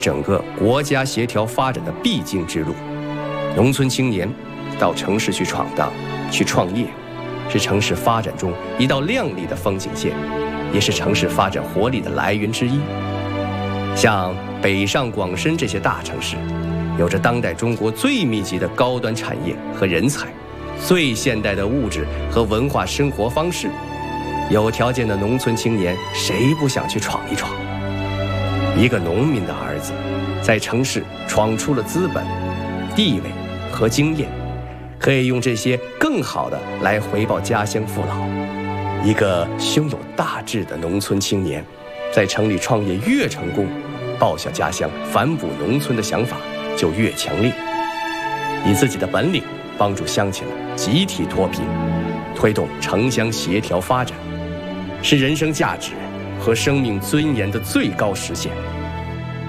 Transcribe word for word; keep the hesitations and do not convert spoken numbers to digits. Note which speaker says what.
Speaker 1: 整个国家协调发展的必经之路。农村青年到城市去闯荡、去创业，是城市发展中一道亮丽的风景线，也是城市发展活力的来源之一。像北上广深这些大城市，有着当代中国最密集的高端产业和人才，最现代的物质和文化生活方式。有条件的农村青年，谁不想去闯一闯？一个农民的儿子，在城市闯出了资本、地位和经验，可以用这些更好的来回报家乡父老。一个胸有大志的农村青年，在城里创业越成功，报效家乡、反哺农村的想法就越强烈，以自己的本领帮助乡亲们集体脱贫，推动城乡协调发展，是人生价值和生命尊严的最高实现。